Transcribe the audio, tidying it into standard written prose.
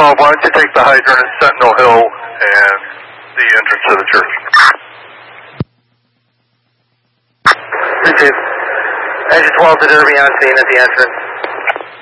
12, why don't you take the hydrant at Sentinel Hill and the entrance to the church? Engine 12 to Derby on scene at the entrance.